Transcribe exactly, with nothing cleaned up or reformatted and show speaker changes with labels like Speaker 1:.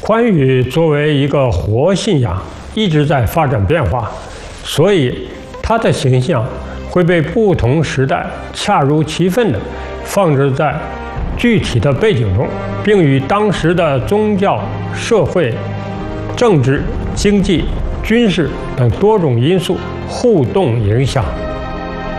Speaker 1: 关羽作为一个活信仰，一直在发展变化，所以他的形象会被不同时代恰如其分地放置在具体的背景中，并与当时的宗教、社会、政治、经济、军事等多种因素互动影响。